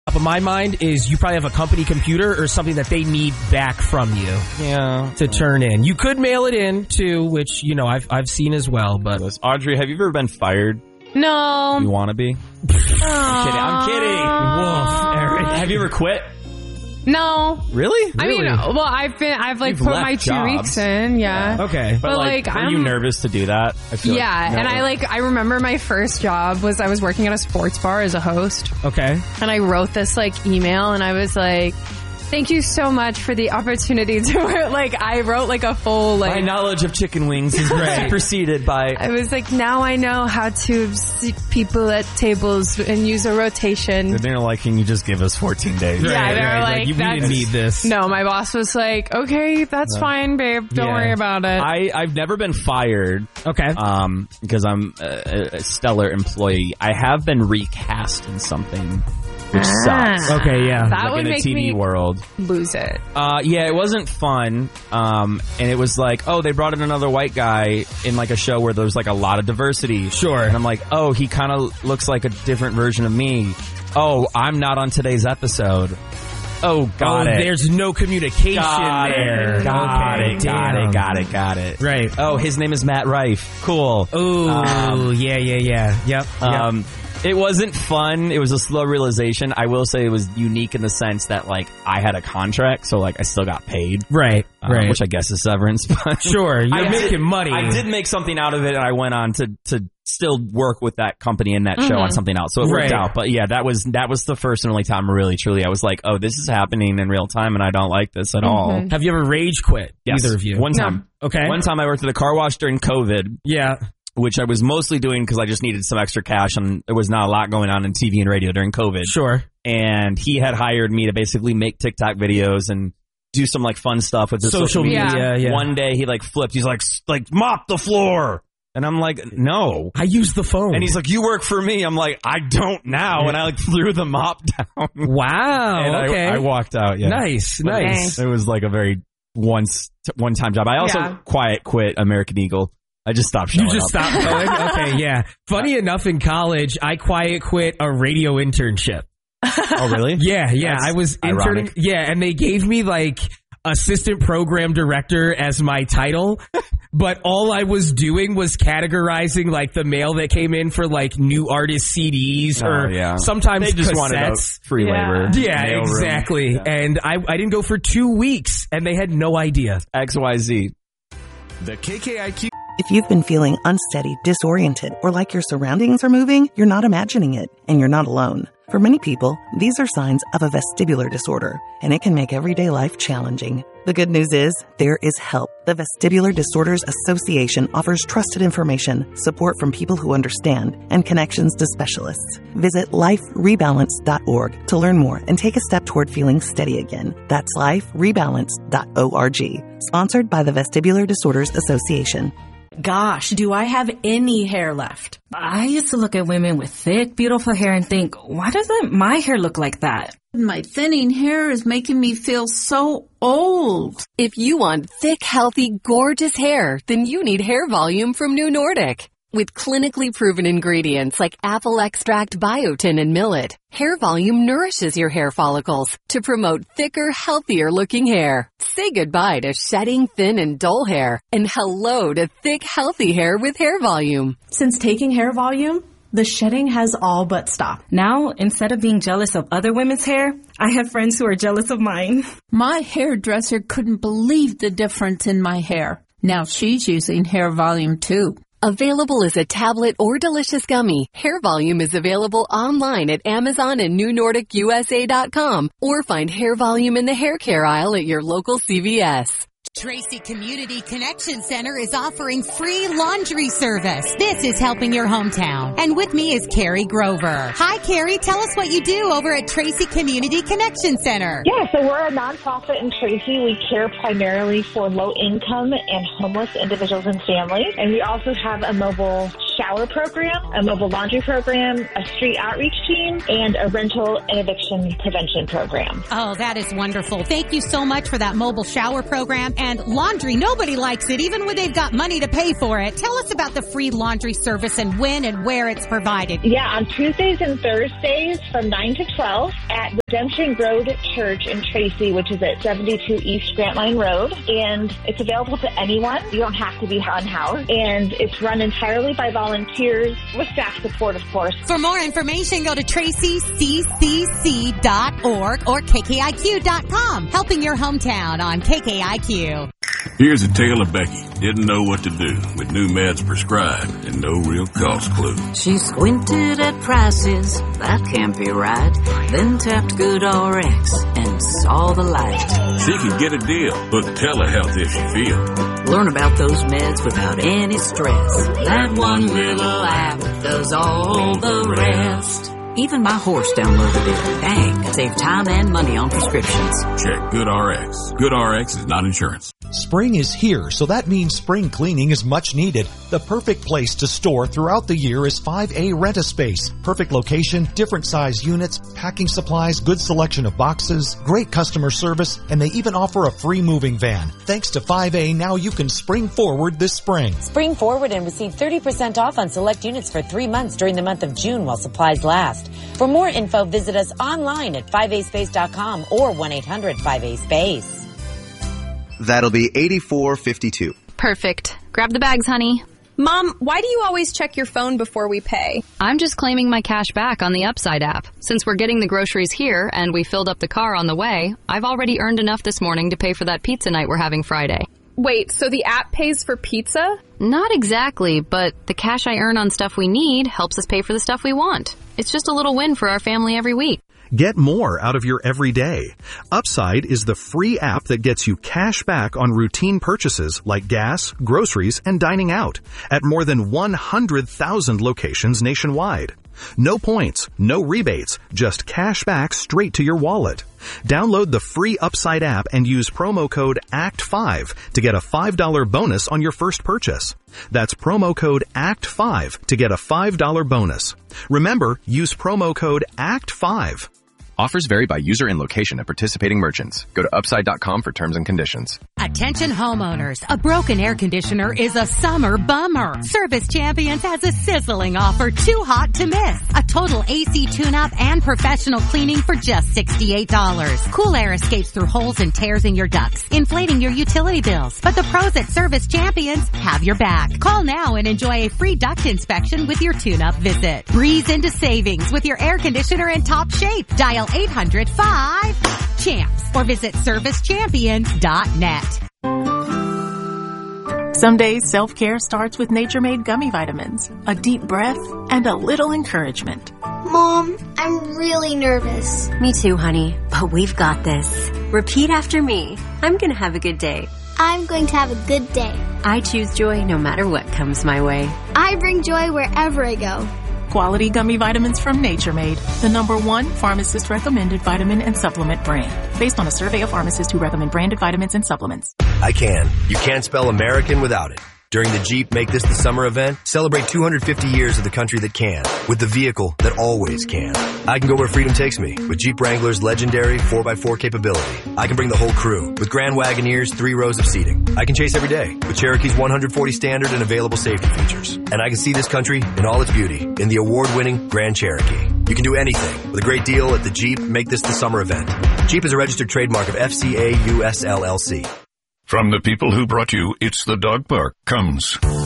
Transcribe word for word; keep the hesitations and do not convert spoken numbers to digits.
Top of my mind is you probably have a company computer or something that they need back from you. Yeah. To turn in. You could mail it in too, which, you know, I've I've seen as well, but Audrey, have you ever been fired? No. You want to be? I'm kidding. I'm kidding. Woof, Eric. Have you ever quit? No. Really? I Really? mean, well, I've been, I've like You've put left my two jobs. weeks in, yeah. Okay. But, But, like, like, were I'm- you nervous to do that? I feel Yeah, like, no. and I like, I remember my first job was I was working at a sports bar as a host. Okay. And I wrote this like email and I was like, thank you so much for the opportunity to work. Like, I wrote like a full like... My knowledge of chicken wings is Right. preceded by... I was like, now I know how to seat people at tables and use a rotation. They're like, can you just give us fourteen days? Yeah, Right, they were right. like, Like, you that's- need this. No, my boss was like, okay, that's fine, babe. Don't Yeah. worry about it. I, I've never been fired Okay. um, because I'm a, a stellar employee. I have been recast in something, which Ah. sucks. Okay, yeah. That Like would in a make T V me world. lose it. Uh, yeah, it wasn't fun. Um, and it was like, oh, they brought in another white guy in like a show where there's like a lot of diversity. Sure. And I'm like, oh, he kind of looks like a different version of me. Oh, I'm not on today's episode. Oh, got oh, it. there's no communication Got there. it. Got Okay, it. Got damn. it. Got it. Got it. Right. Oh, his name is Matt Rife. Cool. Ooh, Um, yeah, yeah, yeah. Yep. yep. Um, it wasn't fun. It was a slow realization. I will say it was unique in the sense that like I had a contract, so like I still got paid. right, Um, right. which I guess is severance. But Sure, you're I making did, money. I did make something out of it, and I went on to to still work with that company and that show on something else. So it worked Right. out. But yeah, that was that was the first and only time really truly I was like, oh, this is happening in real time, and I don't like this at all. Have you ever rage quit? Yes. Either of you? One time. Okay. One time I worked at a car wash during COVID. Yeah. Which I was mostly doing because I just needed some extra cash, and there was not a lot going on in T V and radio during COVID. Sure. And he had hired me to basically make TikTok videos and do some like fun stuff with the social, Social media. media, yeah. One day he like flipped. He's like, "S- like mop the floor. And I'm like, no. I use the phone. And he's like, you work for me. I'm like, I don't now. And I like threw the mop down. wow. And okay. I, I walked out. Yeah. Nice. But Nice. It was like a very once, one time job. I also Yeah. quiet quit American Eagle. I just stopped showing You just up. stopped going? Okay, yeah. Funny enough, in college, I quiet quit a radio internship. Oh, really? Yeah, yeah. That's I was interning. ironic. Yeah, and they gave me like assistant program director as my title, but all I was doing was categorizing like the mail that came in for like new artist C Ds or Oh, yeah. sometimes They just wanted a cassettes. free Yeah. labor. Yeah, mail room. exactly. Yeah. And I, I didn't go for two weeks, and they had no idea. X Y Z. The K K I Q. If you've been feeling unsteady, disoriented, or like your surroundings are moving, you're not imagining it, and you're not alone. For many people, these are signs of a vestibular disorder, and it can make everyday life challenging. The good news is, there is help. The Vestibular Disorders Association offers trusted information, support from people who understand, and connections to specialists. Visit life rebalance dot org to learn more and take a step toward feeling steady again. That's life rebalance dot org. Sponsored by the Vestibular Disorders Association. Gosh, do I have any hair left? I used to look at women with thick, beautiful hair and think, why doesn't my hair look like that? My thinning hair is making me feel so old. If you want thick, healthy, gorgeous hair, then you need Hair Volume from New Nordic. With clinically proven ingredients like apple extract, biotin, and millet, Hair Volume nourishes your hair follicles to promote thicker, healthier looking hair. Say goodbye to shedding, thin, and dull hair, and hello to thick, healthy hair with Hair Volume. Since taking Hair Volume, the shedding has all but stopped. Now, instead of being jealous of other women's hair, I have friends who are jealous of mine. My hairdresser couldn't believe the difference in my hair. Now she's using Hair Volume too. Available as a tablet or delicious gummy, Hair Volume is available online at Amazon and New Nordic U S A dot com, or find Hair Volume in the hair care aisle at your local C V S. Tracy Community Connection Center is offering free laundry service. This is helping your hometown. And with me is Carrie Grover. Hi, Carrie. Tell us what you do over at Tracy Community Connection Center. Yeah, so we're a nonprofit in Tracy. We care primarily for low-income and homeless individuals and families. And we also have a mobile shower program, a mobile laundry program, a street outreach team, and a rental and eviction prevention program. Oh, that is wonderful. Thank you so much for that mobile shower program. And laundry, nobody likes it, even when they've got money to pay for it. Tell us about the free laundry service and when and where it's provided. Yeah, on Tuesdays and Thursdays from nine to twelve at Redemption Road Church in Tracy, which is at seventy-two East Grant Line Road. And it's available to anyone. You don't have to be unhoused. And it's run entirely by volunteers with staff support, of course. For more information, go to tracy c c c dot org or k k i q dot com. Helping your hometown on K K I Q. Here's a tale of Becky. Didn't know what to do with new meds prescribed and no real cost clue. She squinted at prices, that can't be right. Then tapped GoodRx and saw the light. She can get a deal. Book telehealth if she feels. Learn about those meds without any stress. That one little app does all the rest. Even my horse downloaded it. Dang, save time and money on prescriptions. Check GoodRx. GoodRx is not insurance. Spring is here, so that means spring cleaning is much needed. The perfect place to store throughout the year is five A Rent-A-Space. Perfect location, different size units, packing supplies, good selection of boxes, great customer service, and they even offer a free moving van. Thanks to five A, now you can spring forward this spring. Spring forward and receive thirty percent off on select units for three months during the month of June while supplies last. For more info, visit us online at five a space dot com or one eight hundred five A space. That'll be eighty-four fifty-two. Perfect. Grab the bags, honey. Mom, why do you always check your phone before we pay? I'm just claiming my cash back on the Upside app. Since we're getting the groceries here and we filled up the car on the way, I've already earned enough this morning to pay for that pizza night we're having Friday. Wait, so the app pays for pizza? Not exactly, but the cash I earn on stuff we need helps us pay for the stuff we want. It's just a little win for our family every week. Get more out of your everyday. Upside is the free app that gets you cash back on routine purchases like gas, groceries, and dining out at more than one hundred thousand locations nationwide. No points, no rebates, just cash back straight to your wallet. Download the free Upside app and use promo code A C T five to get a five dollars bonus on your first purchase. That's promo code A C T five to get a five dollars bonus. Remember, use promo code A C T five. Offers vary by user and location of participating merchants. Go to upside dot com for terms and conditions. Attention homeowners, a broken air conditioner is a summer bummer. Service Champions has a sizzling offer too hot to miss. A total A C tune-up and professional cleaning for just sixty-eight dollars. Cool air escapes through holes and tears in your ducts, inflating your utility bills. But the pros at Service Champions have your back. Call now and enjoy a free duct inspection with your tune-up visit. Breeze into savings with your air conditioner in top shape. Dial eight hundred five champs or visit service champions dot net. Some days self-care starts with Nature Made gummy vitamins, a deep breath, and a little encouragement. Mom, I'm really nervous. Me too, honey, but we've got this. Repeat after me. I'm gonna have a good day. I'm going to have a good day. I choose joy no matter what comes my way. I bring joy wherever I go. Quality gummy vitamins from Nature Made, the number one pharmacist-recommended vitamin and supplement brand. Based on a survey of pharmacists who recommend branded vitamins and supplements. I can. You can't spell American without it. During the Jeep Make This the Summer event, celebrate two hundred fifty years of the country that can, with the vehicle that always can. I can go where freedom takes me, with Jeep Wrangler's legendary four by four capability. I can bring the whole crew, with Grand Wagoneer's three rows of seating. I can chase every day, with Cherokee's one hundred forty standard and available safety features. And I can see this country in all its beauty, in the award-winning Grand Cherokee. You can do anything, with a great deal at the Jeep Make This the Summer event. Jeep is a registered trademark of F C A U S L L C. From the people who brought you It's the Dog Park comes